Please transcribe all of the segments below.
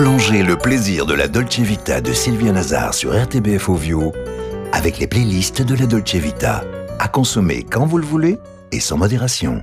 Prolongez le plaisir de la Dolce Vita de Sylvia Nazar sur RTBF Ovio avec les playlists de la Dolce Vita. À consommer quand vous le voulez et sans modération.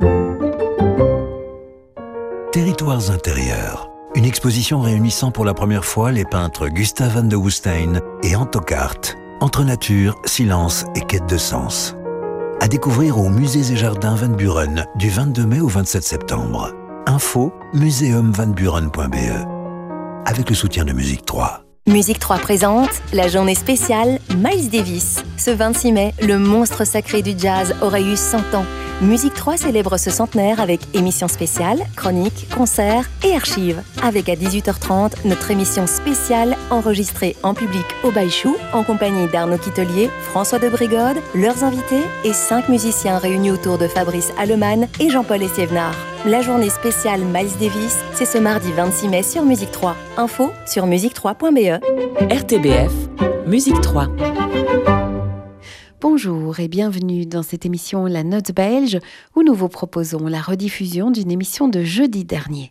Territoires intérieurs. Une exposition réunissant pour la première fois les peintres Gustave van de Woestijn et Anto Kaart. Entre nature, silence et quête de sens. À découvrir au Musées et Jardins Van Buren du 22 mai au 27 septembre. Info museumvanburen.be avec le soutien de Musique 3. Musique 3 présente la journée spéciale Miles Davis. Ce 26 mai, le monstre sacré du jazz aurait eu 100 ans. Musique 3 célèbre ce centenaire avec émissions spéciales, chroniques, concerts et archives. Avec à 18h30, notre émission spéciale enregistrée en public au Baïchou en compagnie d'Arnaud Quitelier, François de Brigode, leurs invités et 5 musiciens réunis autour de Fabrice Allemann et Jean-Paul Essiévenard. La journée spéciale Miles Davis, c'est ce mardi 26 mai sur Musique 3. Info sur musique3.be. RTBF, Musique 3. Bonjour et bienvenue dans cette émission La Note Belge où nous vous proposons la rediffusion d'une émission de jeudi dernier.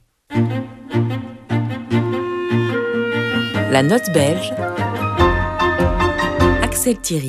La Note Belge, Axel Thierry.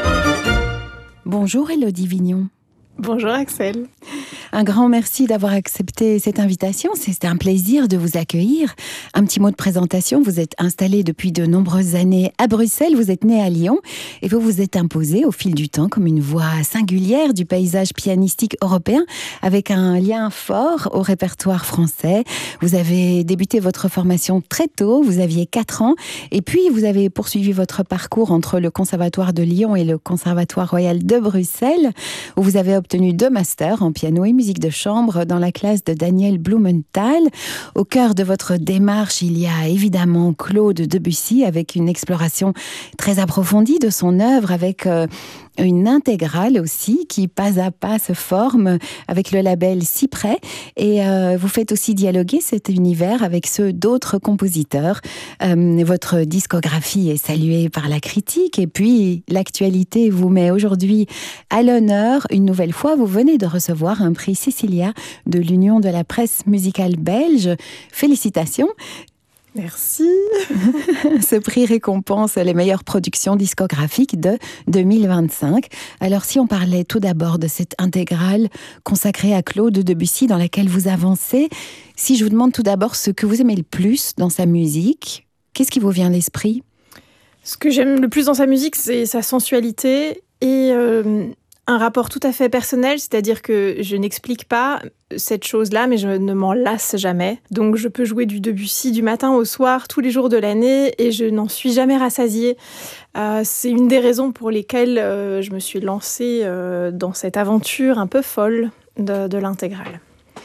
Bonjour Élodie Vignon. Bonjour Axel. Un grand merci d'avoir accepté cette invitation. C'est un plaisir de vous accueillir. Un petit mot de présentation. Vous êtes installé depuis de nombreuses années à Bruxelles. Vous êtes né à Lyon et vous vous êtes imposé au fil du temps comme une voix singulière du paysage pianistique européen avec un lien fort au répertoire français. Vous avez débuté votre formation très tôt. Vous aviez 4 ans et puis vous avez poursuivi votre parcours entre le Conservatoire de Lyon et le Conservatoire Royal de Bruxelles où vous avez obtenu 2 masters en piano et musique de chambre dans la classe de Daniel Blumenthal. Au cœur de votre démarche, il y a évidemment Claude Debussy avec une exploration très approfondie de son œuvre avec une intégrale aussi qui pas à pas se forme avec le label Cyprès et vous faites aussi dialoguer cet univers avec ceux d'autres compositeurs. Votre discographie est saluée par la critique et puis l'actualité vous met aujourd'hui à l'honneur. Une nouvelle fois, vous venez de recevoir un prix Cecilia de l'Union de la presse musicale belge. Félicitations! Merci. Ce prix récompense les meilleures productions discographiques de 2025. Alors si on parlait tout d'abord de cette intégrale consacrée à Claude Debussy dans laquelle vous avancez, si je vous demande tout d'abord ce que vous aimez le plus dans sa musique, qu'est-ce qui vous vient à l'esprit ? Ce que j'aime le plus dans sa musique, c'est sa sensualité et un rapport tout à fait personnel, c'est-à-dire que je n'explique pas cette chose-là, mais je ne m'en lasse jamais. Donc je peux jouer du Debussy du matin au soir, tous les jours de l'année, et je n'en suis jamais rassasiée. C'est une des raisons pour lesquelles je me suis lancée dans cette aventure un peu folle de l'intégrale.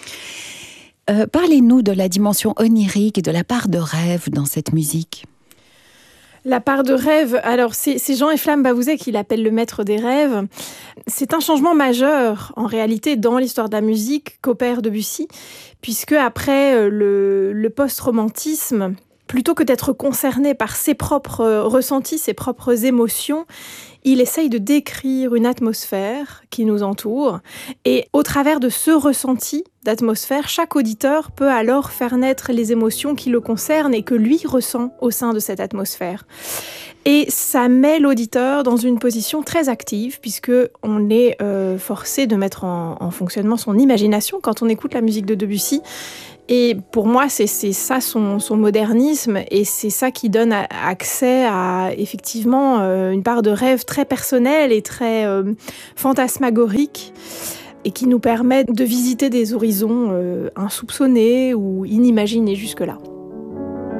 Parlez-nous de la dimension onirique et de la part de rêve dans cette musique. La part de rêve, alors c'est Jean-Eflamme Bavouzet qui l'appelle le maître des rêves. C'est un changement majeur, en réalité, dans l'histoire de la musique qu'opère Debussy, puisque après le post-romantisme, plutôt que d'être concerné par ses propres ressentis, ses propres émotions, il essaye de décrire une atmosphère qui nous entoure. Et au travers de ce ressenti d'atmosphère, chaque auditeur peut alors faire naître les émotions qui le concernent et que lui ressent au sein de cette atmosphère. Et ça met l'auditeur dans une position très active, puisqu'on est forcé de mettre en fonctionnement son imagination quand on écoute la musique de Debussy. Et pour moi, c'est ça son modernisme, et c'est ça qui donne accès à effectivement une part de rêve très personnelle et très fantasmagorique, et qui nous permet de visiter des horizons insoupçonnés ou inimaginés jusque-là.